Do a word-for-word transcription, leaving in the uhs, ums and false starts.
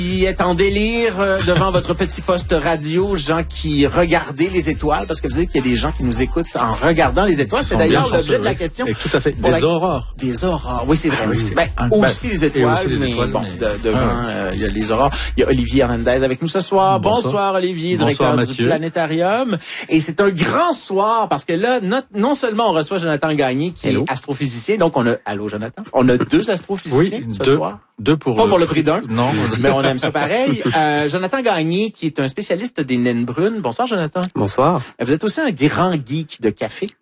Qui est en délire euh, devant votre petit poste radio, gens qui regardaient les étoiles, parce que vous savez qu'il y a des gens qui nous écoutent en regardant les étoiles. C'est d'ailleurs l'objet de la question. Et tout à fait. Pour des la... aurores. Des aurores. Oui, c'est vrai. Ah, oui, ben, un... aussi les étoiles, aussi les mais étoiles, bon, mais... de, devant, ah. euh, il y a les aurores. Il y a Olivier Hernandez avec nous ce soir. Bonsoir, Bonsoir Olivier, Bonsoir, directeur Mathieu. du Planétarium. Et c'est un grand soir, parce que là, not, non seulement on reçoit Jonathan Gagné, qui Hello. est astrophysicien, donc on a, allô Jonathan, on a deux astrophysiciens oui, ce deux, soir. Deux pour Pas le... pour le prix d'un. Non. Mais on aime ça pareil. Euh, Jonathan Gagné, qui est un spécialiste des naines brunes. Bonsoir, Jonathan. Bonsoir. Vous êtes aussi un grand geek de café.